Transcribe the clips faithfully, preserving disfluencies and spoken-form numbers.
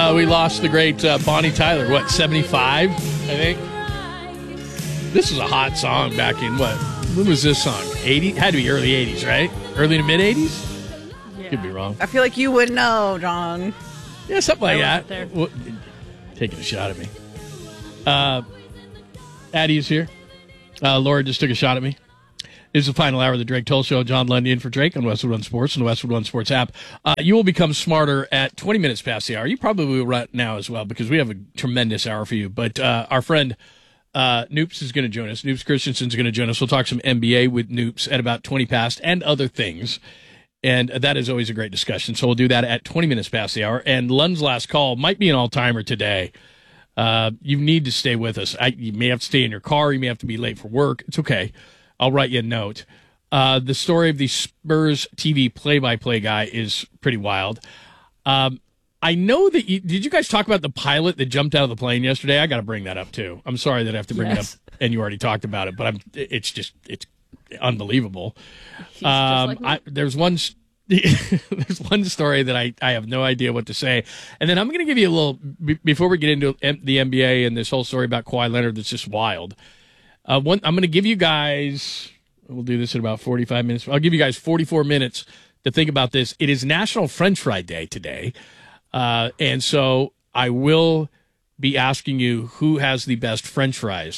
Uh, we lost the great uh, Bonnie Tyler, what, seventy-five, I think? This was a hot song back in, what, when was this song? eighty? Had to be early eighties, right? Early to mid-eighties? Yeah. Could be wrong. I feel like you would know, John. Yeah, something like that. Well, taking a shot at me. Uh, Addie is here. Uh, Laura just took a shot at me. This is the final hour of the Drake Toll Show. John Lundy in for Drake on Westwood One Sports and the Westwood One Sports app. Uh, you will become smarter at twenty minutes past the hour. You probably will right now as well because we have a tremendous hour for you. But uh, our friend uh, Noops is going to join us. Noops Christensen is going to join us. We'll talk some N B A with Noops at about twenty past and other things. And that is always a great discussion. So we'll do that at twenty minutes past the hour. And Lund's last call might be an all-timer today. Uh, you need to stay with us. I, you may have to stay in your car. You may have to be late for work. It's okay. I'll write you a note. Uh, the story of the Spurs T V play-by-play guy is pretty wild. Um, I know that you, did you guys talk about the pilot that jumped out of the plane yesterday? I got to bring that up too. I'm sorry that I have to bring yes. it up, and you already talked about it, but I'm. It's just it's unbelievable. Um, like I, there's one. There's one story that I, I have no idea what to say, and then I'm going to give you a little b- before we get into the N B A and this whole story about Kawhi Leonard. That's just wild. Uh, one, I'm going to give you guys, we'll do this in about forty-five minutes. I'll give you guys forty-four minutes to think about this. It is National French Fry Day today. Uh, and so I will be asking you who has the best French fries.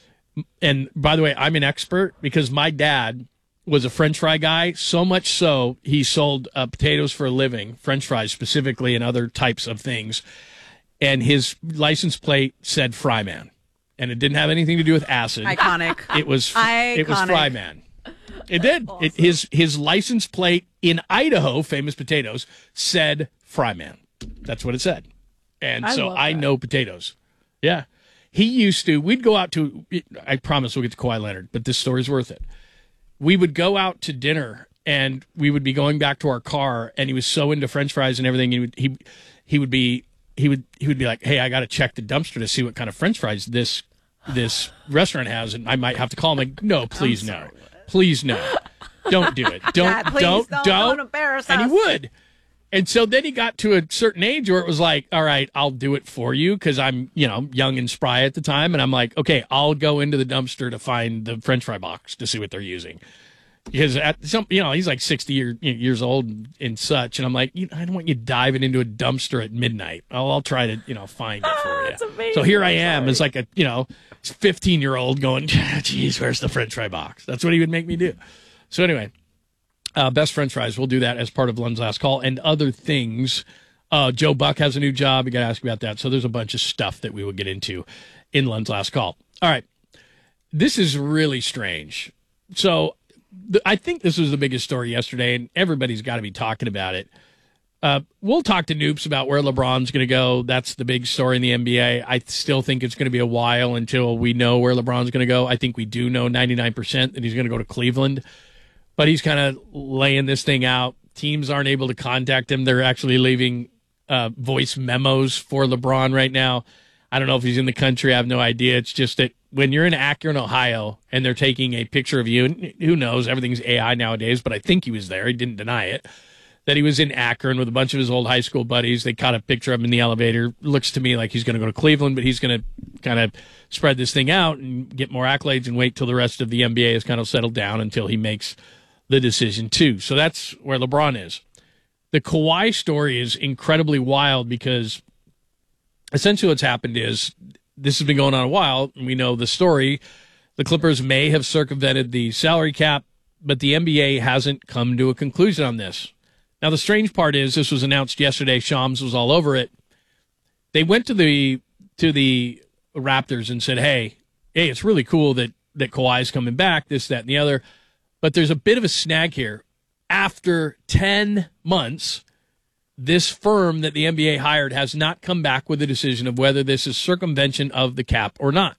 And by the way, I'm an expert because my dad was a French fry guy, so much so he sold uh, potatoes for a living, French fries specifically, and other types of things. And his license plate said Fryman. And it didn't have anything to do with acid. Iconic. It was Iconic. It was Fryman. It did. Awesome. It, his his license plate in Idaho, famous potatoes, said Fryman. That's what it said. And I so I that. know potatoes. Yeah. He used to, we'd go out to, I promise we'll get to Kawhi Leonard, but this story's worth it. We would go out to dinner and we would be going back to our car, and he was so into French fries and everything. He would, he, he would be, He would he would be like, hey, I got to check the dumpster to see what kind of French fries this this restaurant has, and I might have to call him. Like, no, please no, please no, don't do it, don't Dad, please don't don't, don't. don't embarrass and us. he would, and so then he got to a certain age where it was like, all right, I'll do it for you because I'm you know young and spry at the time, and I'm like, okay, I'll go into the dumpster to find the French fry box to see what they're using. Because at some, you know, he's like sixty year, years old and such, and I'm like, you know, I don't want you diving into a dumpster at midnight. I'll, I'll try to, you know, find it for you. That's amazing. So here I I'm am, sorry. as like a, you know, fifteen year old going, geez, where's the French fry box? That's what he would make me do. So anyway, uh, best French fries. We'll do that as part of Lund's last call and other things. Uh, Joe Buck has a new job. We got to ask you about that. So there's a bunch of stuff that we will get into in Lund's last call. All right, this is really strange. So. I think this was the biggest story yesterday, and everybody's got to be talking about it. Uh, we'll talk to Noops about where LeBron's going to go. That's the big story in the N B A. I still think it's going to be a while until we know where LeBron's going to go. I think we do know ninety-nine percent that he's going to go to Cleveland, but he's kind of laying this thing out. Teams aren't able to contact him. They're actually leaving uh, voice memos for LeBron right now. I don't know if he's in the country. I have no idea. It's just that when you're in Akron, Ohio, and they're taking a picture of you, and who knows, everything's A I nowadays, but I think he was there. He didn't deny it, that he was in Akron with a bunch of his old high school buddies. They caught a picture of him in the elevator. Looks to me like he's going to go to Cleveland, but he's going to kind of spread this thing out and get more accolades and wait till the rest of the N B A is kind of settled down until he makes the decision too. So that's where LeBron is. The Kawhi story is incredibly wild because essentially what's happened is this has been going on a while, and we know the story. The Clippers may have circumvented the salary cap, but the N B A hasn't come to a conclusion on this. Now, the strange part is this was announced yesterday. Shams was all over it. They went to the to the Raptors and said, hey, hey, it's really cool that, that Kawhi's coming back, this, that, and the other. But there's a bit of a snag here. After ten months, this firm that the N B A hired has not come back with a decision of whether this is circumvention of the cap or not.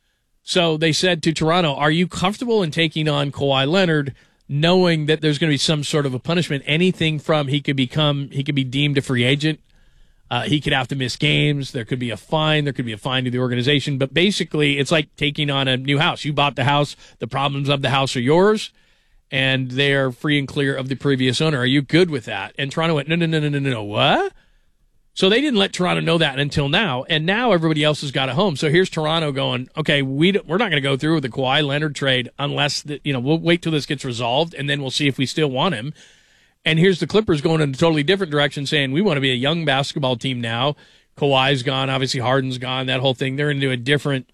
So they said to Toronto, are you comfortable in taking on Kawhi Leonard, knowing that there's going to be some sort of a punishment, anything from he could become, he could be deemed a free agent, uh, he could have to miss games, there could be a fine, there could be a fine to the organization, but basically it's like taking on a new house. You bought the house, the problems of the house are yours, and they are free and clear of the previous owner. Are you good with that? And Toronto went, no, no, no, no, no, no, what? So they didn't let Toronto know that until now, and now everybody else has got it home. So here's Toronto going, okay, we d- we're not going to go through with the Kawhi Leonard trade unless, the, you know, we'll wait till this gets resolved, and then we'll see if we still want him. And here's the Clippers going in a totally different direction, saying we want to be a young basketball team now. Kawhi's gone, obviously Harden's gone, that whole thing. They're into a different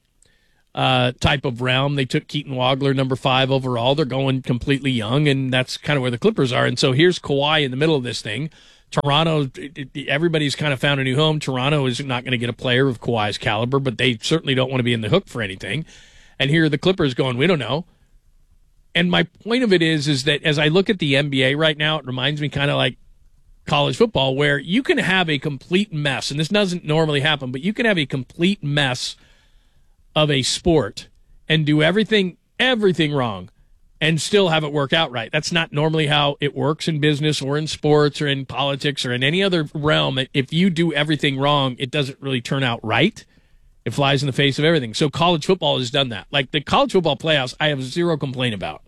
uh, type of realm. They took Keaton Wagler, number five overall. They're going completely young, and that's kind of where the Clippers are. And so here's Kawhi in the middle of this thing. Toronto, everybody's kind of found a new home. Toronto is not going to get a player of Kawhi's caliber, but they certainly don't want to be in the hook for anything. And here are the Clippers going, we don't know. And my point of it is, is that as I look at the N B A right now, it reminds me kind of like college football, where you can have a complete mess, and this doesn't normally happen, but you can have a complete mess of a sport and do everything, everything wrong, and still have it work out right. That's not normally how it works in business or in sports or in politics or in any other realm. If you do everything wrong, it doesn't really turn out right. It flies in the face of everything. So college football has done that. Like the college football playoffs, I have zero complaint about.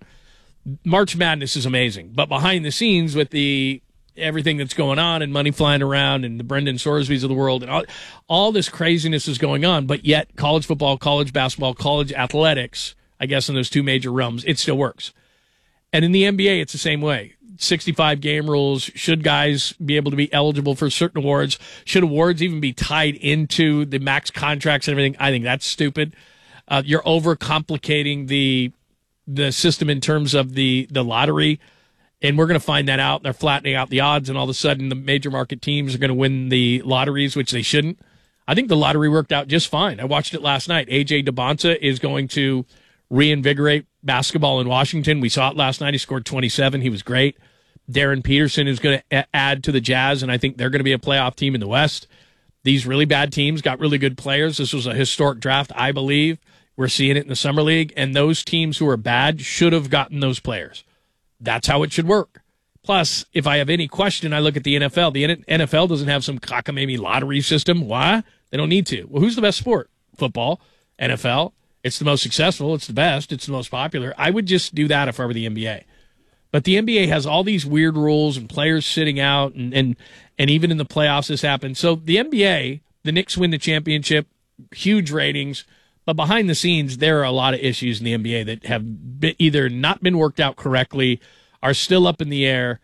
March Madness is amazing. But behind the scenes with the everything that's going on and money flying around and the Brendan Sorsbys of the world and all, all this craziness is going on, but yet college football, college basketball, college athletics, I guess in those two major realms, it still works. And in the N B A, it's the same way. sixty-five game rules. Should guys be able to be eligible for certain awards? Should awards even be tied into the max contracts and everything? I think that's stupid. Uh, you're overcomplicating the the system in terms of the, the lottery, and we're going to find that out. They're flattening out the odds, and all of a sudden the major market teams are going to win the lotteries, which they shouldn't. I think the lottery worked out just fine. I watched it last night. A J DeBonta is going to reinvigorate basketball in Washington. We saw it last night. He scored twenty-seven. He was great. Darren Peterson is going to a- add to the Jazz, and I think they're going to be a playoff team in the West. These really bad teams got really good players. This was a historic draft, I believe. We're seeing it in the Summer League, and those teams who are bad should have gotten those players. That's how it should work. Plus, if I have any question, I look at the N F L. The N F L doesn't have some cockamamie lottery system. Why? They don't need to. Well, who's the best sport? Football. N F L. It's the most successful. It's the best. It's the most popular. I would just do that if I were the N B A. But the N B A has all these weird rules and players sitting out, and, and, and even in the playoffs this happens. So the N B A, the Knicks win the championship, huge ratings, but behind the scenes, there are a lot of issues in the N B A that have been, either not been worked out correctly, are still up in the air,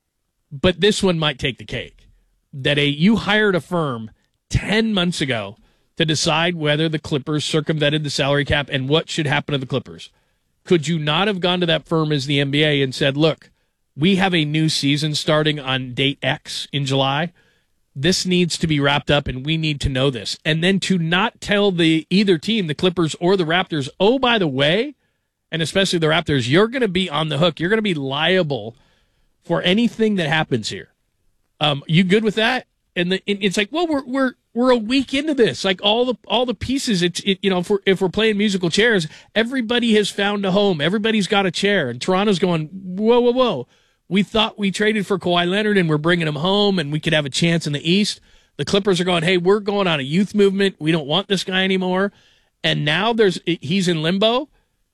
but this one might take the cake. That a you hired a firm ten months ago to decide whether the Clippers circumvented the salary cap and what should happen to the Clippers. Could you not have gone to that firm as the N B A and said, look, we have a new season starting on date X in July. This needs to be wrapped up, and we need to know this. And then to not tell the either team, the Clippers or the Raptors, oh, by the way, and especially the Raptors, you're going to be on the hook. You're going to be liable for anything that happens here. Um, you good with that? And the, it's like, well, we're we're we're a week into this. Like all the all the pieces. It's it, you know, if we're if we're playing musical chairs, everybody has found a home. Everybody's got a chair, and Toronto's going, whoa, whoa, whoa. We thought we traded for Kawhi Leonard, and we're bringing him home, and we could have a chance in the East. The Clippers are going, hey, we're going on a youth movement. We don't want this guy anymore. And now there's he's in limbo,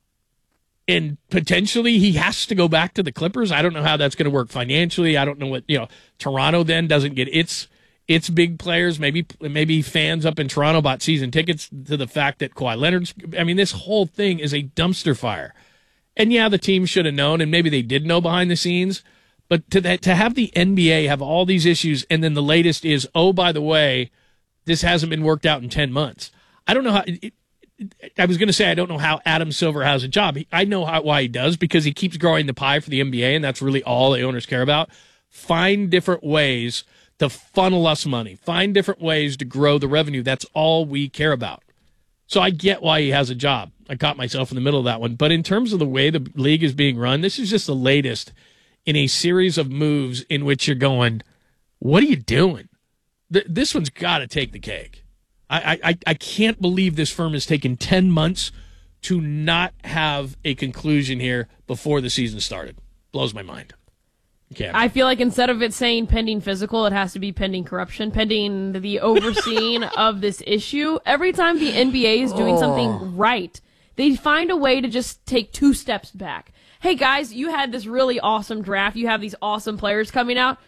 and potentially he has to go back to the Clippers. I don't know how that's going to work financially. I don't know what you know. Toronto then doesn't get its. It's big players, maybe maybe fans up in Toronto bought season tickets to the fact that Kawhi Leonard's. I mean, this whole thing is a dumpster fire. And yeah, the team should have known, and maybe they did know behind the scenes. But to that, to have the N B A have all these issues, and then the latest is, oh, by the way, this hasn't been worked out in ten months. I don't know how. It, it, I was going to say I don't know how Adam Silver has a job. I know how, why he does, because he keeps growing the pie for the N B A, and that's really all the owners care about. Find different ways to funnel us money. Find different ways to grow the revenue. That's all we care about. So I get why he has a job. I caught myself in the middle of that one. But in terms of the way the league is being run, this is just the latest in a series of moves in which you're going, what are you doing? Th- this one's got to take the cake. I, I, I can't believe this firm has taken ten months to not have a conclusion here before the season started. Blows my mind. Okay. I feel like instead of it saying pending physical, it has to be pending corruption, pending the overseeing of this issue. Every time the N B A is doing oh. something right, they find a way to just take two steps back. Hey, guys, you had this really awesome draft. You have these awesome players coming out.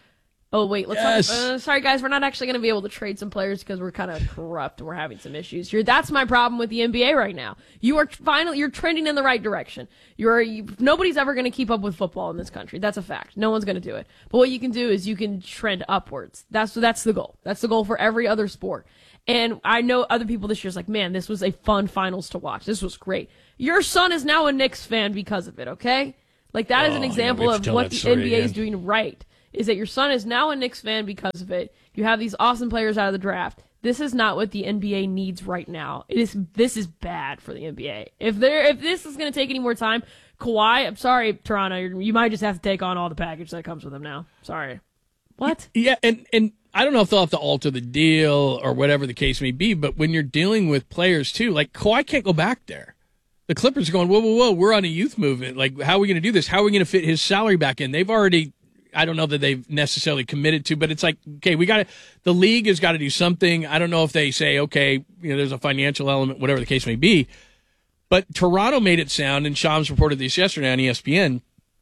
Oh, wait, let's Yes. not, uh, sorry, guys, we're not actually going to be able to trade some players because we're kind of corrupt and we're having some issues here. That's my problem with the N B A right now. You are finally, you're trending in the right direction. You're, you, nobody's ever going to keep up with football in this country. That's a fact. No one's going to do it. But what you can do is you can trend upwards. That's, that's the goal. That's the goal for every other sport. And I know other people this year's like, man, this was a fun finals to watch. This was great. Your son is now a Knicks fan because of it, okay? Like, that is an Oh, example yeah, we have of to tell what that the story N B A is again. doing right. Is that your son is now a Knicks fan because of it. You have these awesome players out of the draft. This is not what the N B A needs right now. It is. This is bad for the N B A. If there, if this is going to take any more time, Kawhi, I'm sorry, Toronto, you might just have to take on all the package that comes with him now. Sorry. What? Yeah, and, and I don't know if they'll have to alter the deal or whatever the case may be, but when you're dealing with players, too, like Kawhi can't go back there. The Clippers are going, whoa, whoa, whoa, we're on a youth movement. Like, how are we going to do this? How are we going to fit his salary back in? They've already... I don't know that they've necessarily committed to, but it's like, okay, we got to, the league has got to do something. I don't know if they say, okay, you know, there's a financial element, whatever the case may be. But Toronto made it sound, and Shams reported this yesterday on E S P N.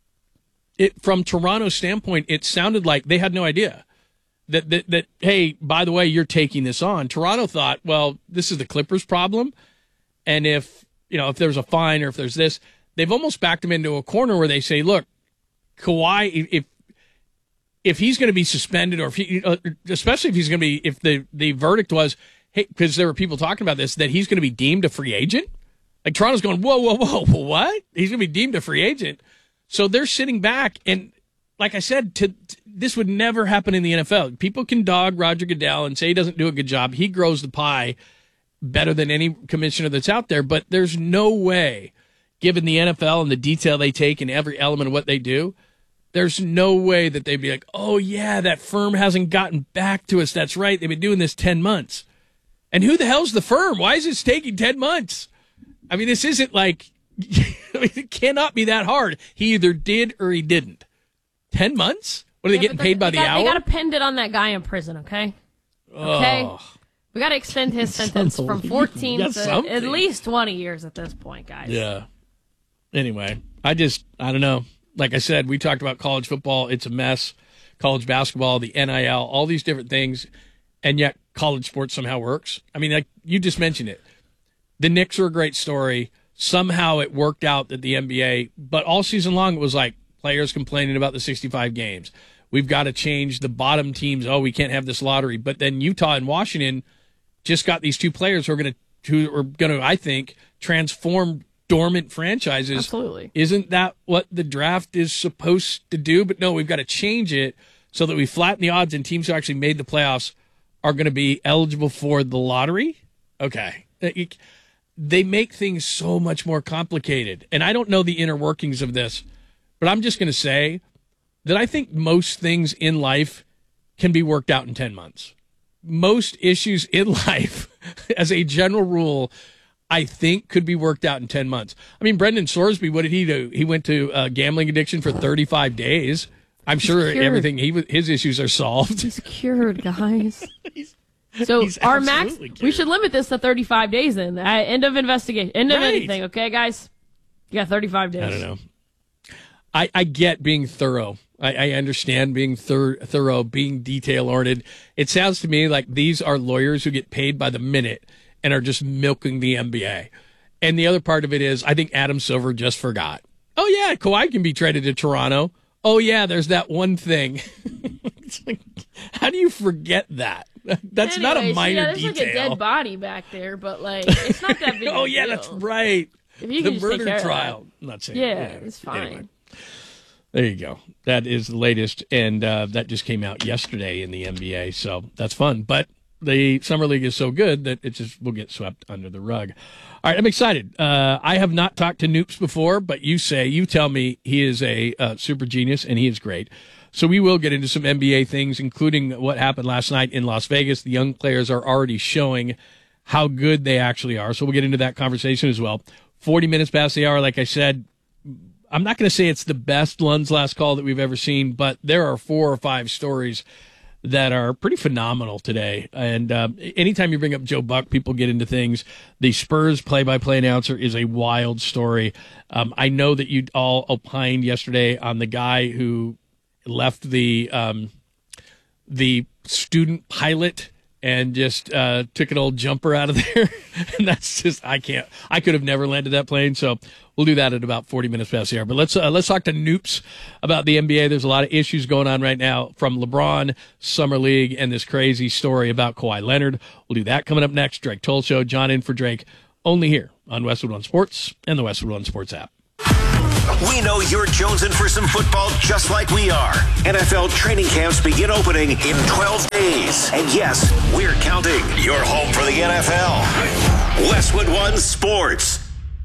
It, from Toronto's standpoint, it sounded like they had no idea that, that, that, hey, by the way, you're taking this on. Toronto thought, well, this is the Clippers' problem. And if, you know, if there's a fine or if there's this, they've almost backed them into a corner where they say, look, Kawhi, if, if he's going to be suspended, or if he, uh, especially if he's going to be, if the, the verdict was, hey, because there were people talking about this, that he's going to be deemed a free agent. Like Toronto's going, whoa, whoa, whoa, what? He's going to be deemed a free agent. So they're sitting back, and like I said, to, to, this would never happen in the N F L. People can dog Roger Goodell and say he doesn't do a good job. He grows the pie better than any commissioner that's out there, but there's no way, given the N F L and the detail they take in every element of what they do, there's no way that they'd be like, oh, yeah, that firm hasn't gotten back to us. That's right. They've been doing this ten months. And who the hell's the firm? Why is this taking ten months? I mean, this isn't like, it cannot be that hard. He either did or he didn't. ten months? What are they Yeah, getting but paid they- by they the got, hour? They got to pin it on that guy in prison, okay? Okay? Oh, We got to extend his sentence from unbelievable. fourteen Yeah, to something. at least twenty years at this point, guys. yeah. Anyway, I just, I don't know. Like I said, we talked about college football. It's a mess. College basketball, the N I L, all these different things. And yet college sports somehow works. I mean, like you just mentioned it. The Knicks are a great story. Somehow it worked out that the N B A, but all season long it was like players complaining about the sixty-five games. We've got to change the bottom teams. Oh, we can't have this lottery. But then Utah and Washington just got these two players who are going to, who are going to, I think, transform dormant franchises. Absolutely. Isn't that what the draft is supposed to do? But no, we've got to change it so that we flatten the odds, and teams who actually made the playoffs are going to be eligible for the lottery. Okay. They make things so much more complicated. And I don't know the inner workings of this, but I'm just going to say that I think most things in life can be worked out in ten months. Most issues in life, as a general rule, I think could be worked out in ten months. I mean, Brendan Sorsby, what did he do? He went to uh, gambling addiction for thirty-five days. I'm He's sure cured. everything, he was- his issues are solved. He's cured, guys. So He's our max, absolutely we cured. should limit this to thirty-five days then. Uh, end of investigation. End of Right. anything, okay, guys? You got thirty-five days. I don't know. I, I get being thorough. I, I understand being thor- thorough, being detail-oriented. It sounds to me like these are lawyers who get paid by the minute and are just milking the N B A. And the other part of it is I think Adam Silver just forgot. Oh, yeah, Kawhi can be traded to Toronto. Oh, yeah, there's that one thing. It's like, how do you forget that? That's not a Anyways, minor yeah, there's detail. like a dead body back there, but like it's not that big. Oh, of a yeah, deal. that's right. If you The can just take murder care of trial. I'm not saying Yeah, that. it's fine. Anyway. There you go. That is the latest, and uh, that just came out yesterday in the N B A, so that's fun. But the Summer League is so good that it just will get swept under the rug. All right, I'm excited. Uh, I have not talked to Noops before, but you say, you tell me he is a uh, super genius, and he is great. So we will get into some N B A things, including what happened last night in Las Vegas. The young players are already showing how good they actually are, so we'll get into that conversation as well. forty minutes past the hour, like I said. I'm not going to say it's the best Lund's Last Call that we've ever seen, but there are four or five stories that are pretty phenomenal today. And uh, anytime you bring up Joe Buck, people get into things. The Spurs play-by-play announcer is a wild story. Um, I know that you all opined yesterday on the guy who left the um, the student pilot and just uh, took an old jumper out of there. And that's just, I can't, I could have never landed that plane. So we'll do that at about forty minutes past the hour. But let's, uh, let's talk to Noops about the N B A. There's a lot of issues going on right now from LeBron, Summer League, and this crazy story about Kawhi Leonard. We'll do that coming up next. Drake Toll Show, John in for Drake, only here on Westwood One Sports and the Westwood One Sports app. We know you're jonesing for some football just like we are. N F L training camps begin opening in twelve days. And yes, we're counting. You're home for the N F L. Westwood One Sports.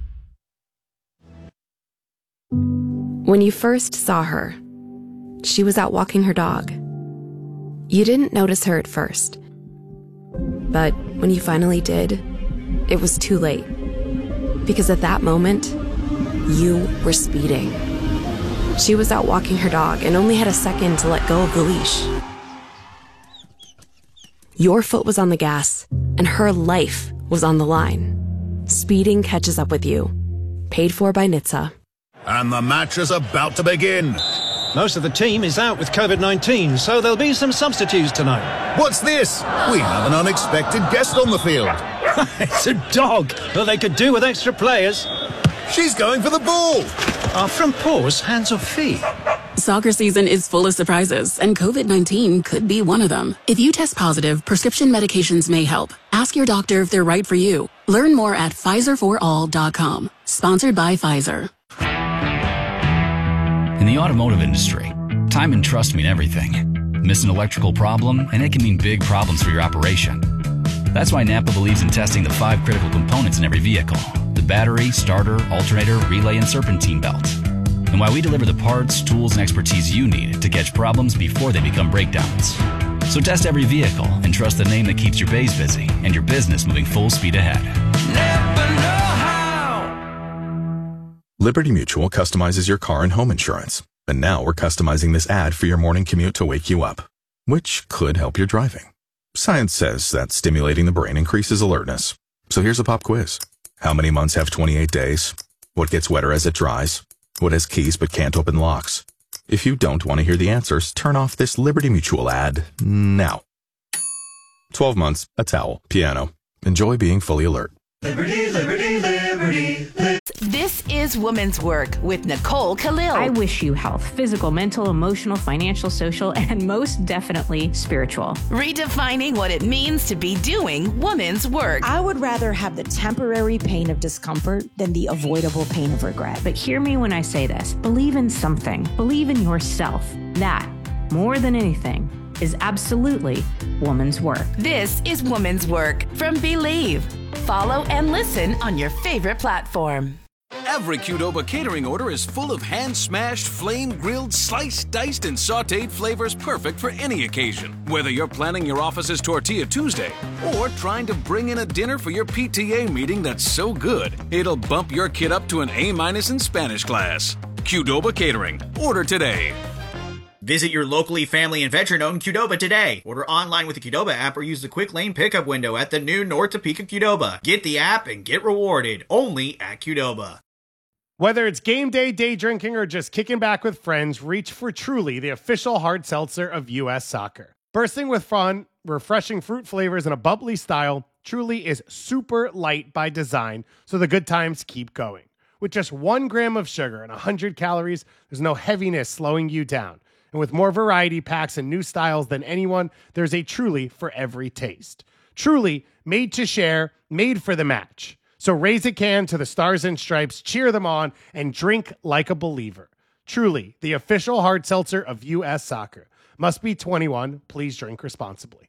When you first saw her, she was out walking her dog. You didn't notice her at first. But when you finally did, it was too late. Because at that moment, you were speeding. She was out walking her dog and only had a second to let go of the leash. Your foot was on the gas, and her life was on the line. Speeding catches up with you. Paid for by N H T S A. And the match is about to begin. Most of the team is out with covid nineteen, so there'll be some substitutes tonight. What's this? We have an unexpected guest on the field. It's a dog. Well, they could do with extra players. She's going for the ball. Are from paws, hands or feet? Soccer season is full of surprises, and covid nineteen could be one of them. If you test positive, prescription medications may help. Ask your doctor if they're right for you. Learn more at Pfizer for all dot com. Sponsored by Pfizer. In the automotive industry, time and trust mean everything. Miss an electrical problem, and it can mean big problems for your operation. That's why Napa believes in testing the five critical components in every vehicle: the battery, starter, alternator, relay, and serpentine belt. And why we deliver the parts, tools, and expertise you need to catch problems before they become breakdowns. So test every vehicle and trust the name that keeps your bays busy and your business moving full speed ahead. Napa know-how. Liberty Mutual customizes your car and home insurance. And now we're customizing this ad for your morning commute to wake you up, which could help your driving. Science says that stimulating the brain increases alertness. So here's a pop quiz. How many months have twenty-eight days? What gets wetter as it dries? What has keys but can't open locks? If you don't want to hear the answers, turn off this Liberty Mutual ad now. twelve months, a towel, piano. Enjoy being fully alert. Liberty, liberty, liberty, liberty. This is Women's Work with Nicole Khalil. I wish you health, physical, mental, emotional, financial, social, and most definitely spiritual. Redefining what it means to be doing women's work. I would rather have the temporary pain of discomfort than the avoidable pain of regret. But hear me when I say this. Believe in something. Believe in yourself. That, more than anything, is absolutely woman's work. This is Woman's Work from Believe. Follow and listen on your favorite platform. Every Qdoba catering order is full of hand-smashed, flame-grilled, sliced, diced, and sautéed flavors perfect for any occasion. Whether you're planning your office's Tortilla Tuesday or trying to bring in a dinner for your P T A meeting that's so good, it'll bump your kid up to an A-minus in Spanish class. Qdoba Catering. Order today. Visit your locally family and veteran-owned Qdoba today. Order online with the Qdoba app or use the quick lane pickup window at the new North Topeka Qdoba. Get the app and get rewarded only at Qdoba. Whether it's game day, day drinking, or just kicking back with friends, reach for Truly, the official hard seltzer of U S Soccer. Bursting with fun, refreshing fruit flavors, and a bubbly style, Truly is super light by design, so the good times keep going. With just one gram of sugar and one hundred calories, there's no heaviness slowing you down. And with more variety packs and new styles than anyone, there's a Truly for every taste. Truly, made to share, made for the match. So raise a can to the Stars and Stripes, cheer them on, and drink like a believer. Truly, the official hard seltzer of U S Soccer. Must be twenty-one. Please drink responsibly.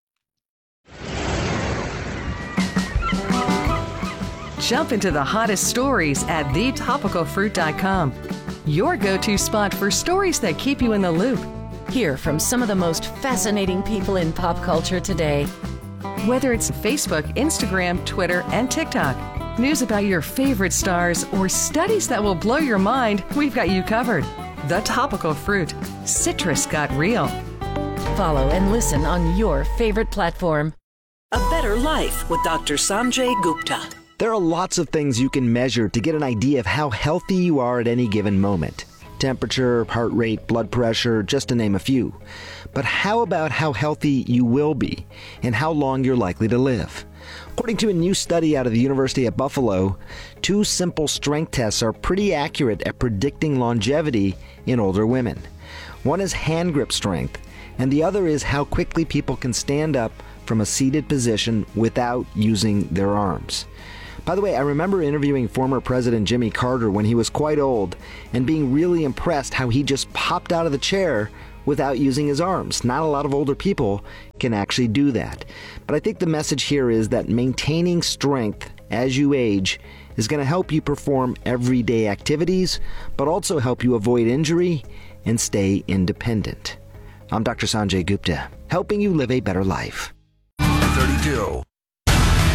Jump into the hottest stories at the topical fruit dot com. Your go-to spot for stories that keep you in the loop. Hear from some of the most fascinating people in pop culture today. Whether it's Facebook, Instagram, Twitter, and TikTok, news about your favorite stars, or studies that will blow your mind, we've got you covered. The Topical Fruit. Citrus got real. Follow and listen on your favorite platform. A Better Life with Doctor Sanjay Gupta. There are lots of things you can measure to get an idea of how healthy you are at any given moment. temperature, heart rate, blood pressure, just to name a few. But how about how healthy you will be and how long you're likely to live? According to a new study out of the University at Buffalo, two simple strength tests are pretty accurate at predicting longevity in older women. One is hand grip strength, and the other is how quickly people can stand up from a seated position without using their arms. By the way, I remember interviewing former President Jimmy Carter when he was quite old and being really impressed how he just popped out of the chair without using his arms. Not a lot of older people can actually do that. But I think the message here is that maintaining strength as you age is going to help you perform everyday activities, but also help you avoid injury and stay independent. I'm Doctor Sanjay Gupta, helping you live a better life.